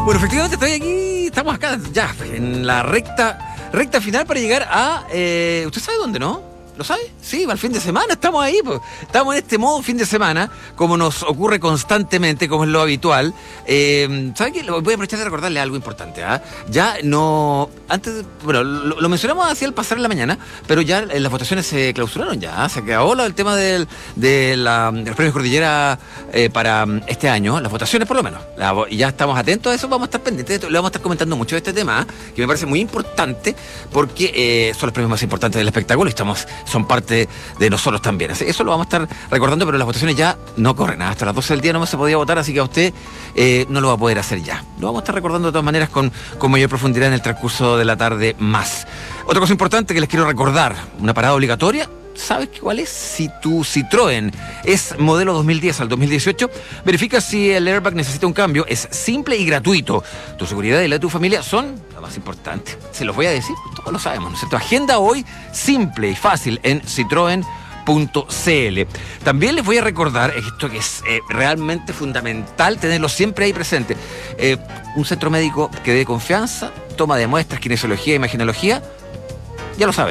Bueno, efectivamente estoy aquí, estamos acá ya en la recta final para llegar a... ¿usted sabe dónde, no? ¿Lo sabe? Sí, al fin de semana, estamos ahí, pues. Estamos en este modo fin de semana, como nos ocurre constantemente, como es lo habitual. ¿Sabe qué? Voy a aprovechar de recordarle algo importante, ¿ah? Ya no... Antes, bueno, lo mencionamos así al pasar en la mañana, pero ya las votaciones se clausuraron ya, ¿ah? Se acabó el tema de los premios Cordillera para este año, las votaciones por lo menos. Y ya estamos atentos a eso, vamos a estar pendientes, le vamos a estar comentando mucho de este tema, ¿ah? Que me parece muy importante, porque son los premios más importantes del espectáculo y son parte de nosotros también. Eso lo vamos a estar recordando, pero las votaciones ya no corren. Hasta las 12 del día no se podía votar, así que a usted no lo va a poder hacer ya. Lo vamos a estar recordando de todas maneras con mayor profundidad en el transcurso de la tarde más. Otra cosa importante que les quiero recordar, una parada obligatoria. ¿Sabes cuál es? Si tu Citroën es modelo 2010 al 2018, verifica si el airbag necesita un cambio. Es simple y gratuito. Tu seguridad y la de tu familia son lo más importante. Se los voy a decir, todos lo sabemos, ¿no es cierto? Agenda hoy simple y fácil en Citroën.cl. También les voy a recordar esto que es realmente fundamental tenerlo siempre ahí presente. Un centro médico que dé confianza, toma de muestras, kinesiología, imagenología, ya lo saben.